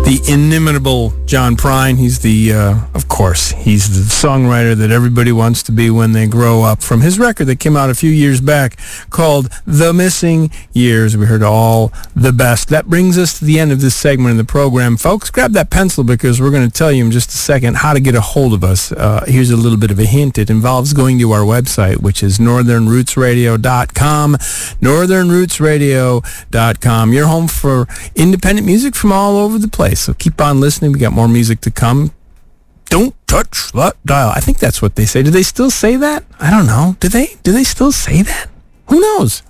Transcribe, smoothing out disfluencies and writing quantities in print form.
The inimitable John Prine. He's of course, he's the songwriter that everybody wants to be when they grow up. From his record that came out a few years back called The Missing Years, we heard all the best. That brings us to the end of this segment of the program. Folks, grab that pencil because we're going to tell you in just a second how to get a hold of us. Here's a little bit of a hint. It involves going to our website, which is northernrootsradio.com. northernrootsradio.com. You're home for independent music from all over the place. So keep on listening. We got more music to come. Don't touch that dial. I think that's what they say. Do they still say that? I don't know. Do they still say that? Who knows?